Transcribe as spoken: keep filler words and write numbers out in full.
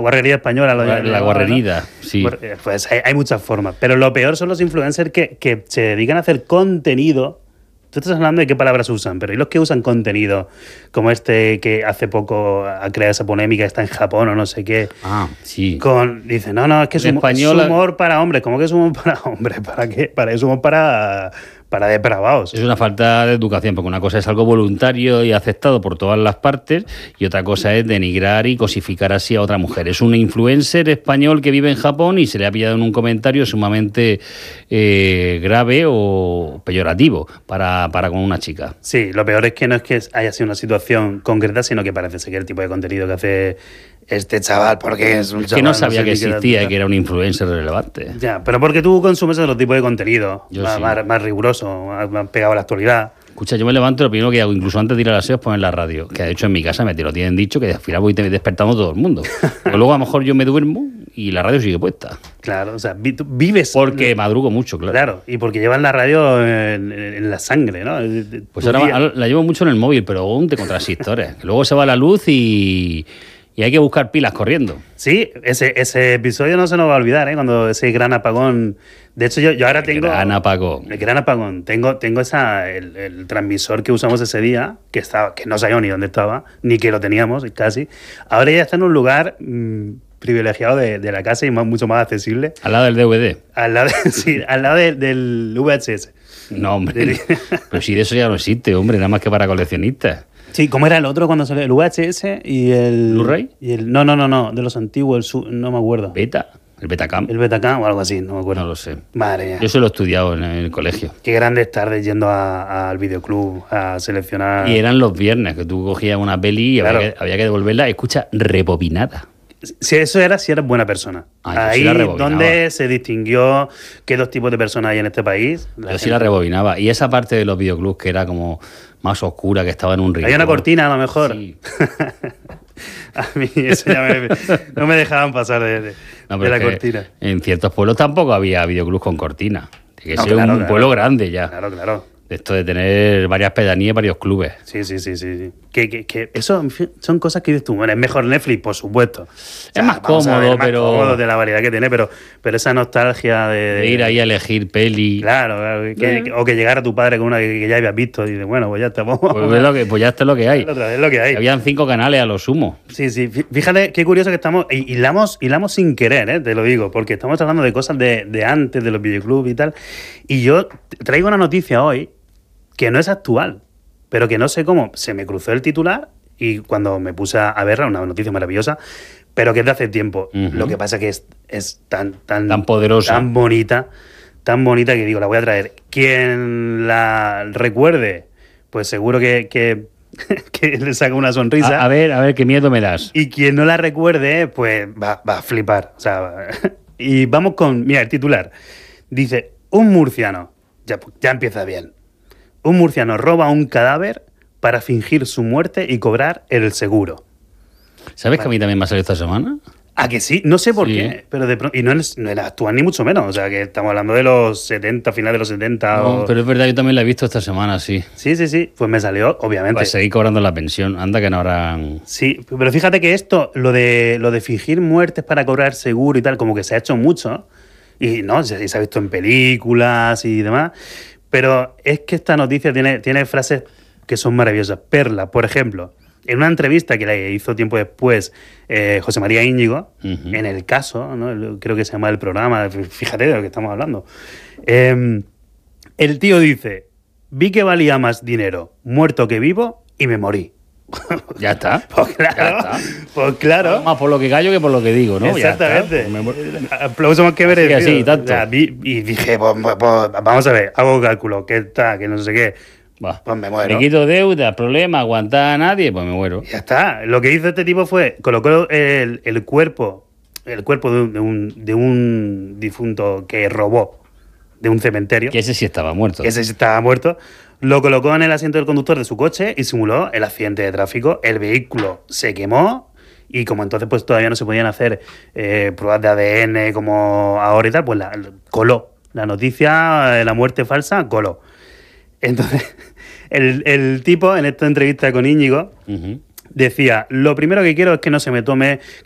guarrería española. Lo la la guarrerida, ¿no? Sí. Pues hay, hay muchas formas. Pero lo peor son los influencers que, que se dedican a hacer contenido. Tú estás hablando de qué palabras usan, pero ¿y los que usan contenido? Como este que hace poco ha creado esa polémica, está en Japón o no sé qué. Ah, sí. Con, dice, no, no, es que es, hum español... es humor para hombres. ¿Cómo que es humor para hombres? ¿Para qué? Para es humor para, para depravados. Es una falta de educación, porque una cosa es algo voluntario y aceptado por todas las partes, y otra cosa es denigrar y cosificar así a otra mujer. Es un influencer español que vive en Japón y se le ha pillado en un comentario sumamente eh, grave o peyorativo para, para con una chica. Sí, lo peor es que no es que haya sido una situación concreta, sino que parece ser que el tipo de contenido que hace este chaval, porque es un es chaval... que no sabía no sé que existía era, y que era un influencer relevante. Ya, pero porque tú consumes otro tipo de contenido, Yo más, sí. más, más riguroso, más, más pegado a la actualidad. Escucha, yo me levanto y lo primero que hago, incluso antes de ir a las seis, es poner la radio. Que de hecho en mi casa me te lo tienen dicho, que al final voy despertando todo el mundo. Pero luego a lo mejor yo me duermo y la radio sigue puesta. Claro, o sea, vi, tú vives... Porque madrugo mucho, claro. Claro, y porque llevan la radio en, en, en la sangre, ¿no? Pues ahora día... la llevo mucho en el móvil, pero aún con transistores. Que luego se va la luz y... Y hay que buscar pilas corriendo. Sí, ese, ese episodio no se nos va a olvidar, ¿eh? Cuando ese gran apagón... De hecho, yo, yo ahora el tengo... gran apagón. El gran apagón. Tengo, tengo esa, el, el transmisor que usamos ese día, que, estaba, que no sabíamos ni dónde estaba, ni que lo teníamos casi. Ahora ya está en un lugar mmm, privilegiado de, de la casa y más, mucho más accesible. Al lado del D V D. Al lado, de, sí, al lado de, del V H S. No, hombre. Pero si de eso ya no existe, hombre, nada más que para coleccionistas. Sí, ¿cómo era el otro cuando salió? El V H S y el... ¿Blu-ray? Y el, no, no, no, no, de los antiguos, el su, no me acuerdo. ¿Beta? ¿El Betacam? El Betacam o algo así, no me acuerdo. No lo sé. Madre mía. Yo eso lo he estudiado en el colegio. Qué grandes tardes yendo al videoclub a seleccionar... Y eran los viernes, que tú cogías una peli y claro. había, que, había que devolverla, escucha, rebobinada. Si eso era, si eras buena persona. Ah, ahí donde se distinguió qué dos tipos de personas hay en este país. Yo gente... sí la rebobinaba. Y esa parte de los videoclubs que era como más oscura, que estaba en un rincón. Hay una cortina, a lo mejor. Sí. A mí eso ya me, no me dejaban pasar de, de, no, de la cortina. En ciertos pueblos tampoco había videoclubs con cortina. Que no, ser claro, un claro, pueblo grande ya. Claro, claro. De esto de tener varias pedanías y varios clubes. Sí, sí, sí, sí. sí. Que, que, que eso en fin, son cosas que dices tú. Bueno, es mejor Netflix, por supuesto. Es o sea, más cómodo, ver, es más pero... cómodo de la variedad que tiene, pero, pero esa nostalgia de, de ir ahí a elegir peli. Claro, claro que, que, o que llegara tu padre con una que, que ya habías visto y dices, bueno, pues ya estamos. Pues, es lo que, pues ya está lo que hay. Es lo que hay. Habían cinco canales a lo sumo. Sí, sí. Fíjate qué curioso que estamos. Y hilamos, hilamos sin querer, ¿eh? Te lo digo, porque estamos hablando de cosas de, de antes, de los videoclubs y tal. Y yo traigo una noticia hoy que no es actual, pero que no sé cómo se me cruzó el titular y cuando me puse a verla, una noticia maravillosa, pero que es de hace tiempo. Uh-huh. Lo que pasa que es, es tan, tan, tan poderosa, tan bonita, tan bonita que digo, la voy a traer. Quien la recuerde, pues seguro que, que, que le saca una sonrisa. A, a ver, a ver, qué miedo me das. Y quien no la recuerde, pues va, va a flipar. O sea, y vamos con, mira, el titular. Dice, un murciano, ya, ya empieza bien. Un murciano roba un cadáver para fingir su muerte y cobrar el seguro. ¿Sabes vale. que a mí también me ha salido esta semana? ¿A que sí? No sé por sí. qué, pero de pronto... Y no, es, no era actual ni mucho menos. O sea, que estamos hablando de los setenta, final de los setenta. No, o... pero es verdad, yo también la he visto esta semana, sí. Sí, sí, sí. Pues me salió, obviamente. Para seguir cobrando la pensión. Anda que no habrán... Sí, pero fíjate que esto, lo de, lo de fingir muertes para cobrar seguro y tal, como que se ha hecho mucho. Y no, se, se ha visto en películas y demás... Pero es que esta noticia tiene, tiene frases que son maravillosas. Perla, por ejemplo, en una entrevista que le hizo tiempo después eh, José María Íñigo, uh-huh. en El Caso, ¿no? Creo que se llama el programa, fíjate de lo que estamos hablando. Eh, el tío dice, vi que valía más dinero muerto que vivo y me morí. Ya está. Pues claro. Ya está. Pues claro. Más por lo que callo que por lo que digo, ¿no? Exactamente. Aplauso más que merecido. Así, tanto. O sea, vi, y dije, pues, pues, pues, vamos a ver, hago cálculo, que está, que no sé qué. Va. Pues me muero. Me quito deuda, problema, aguantar a nadie, pues me muero. Ya está. Lo que hizo este tipo fue, colocó el, el cuerpo, el cuerpo de un, de, un, de un difunto que robó de un cementerio. Que ese sí estaba muerto. Que ese sí estaba muerto. Lo colocó en el asiento del conductor de su coche y simuló el accidente de tráfico. El vehículo se quemó y como entonces pues todavía no se podían hacer eh, pruebas de A D N como ahora y tal, pues la, coló. La noticia de la muerte falsa coló. Entonces, el, el tipo en esta entrevista con Íñigo uh-huh. decía, lo primero que quiero es que no se me tome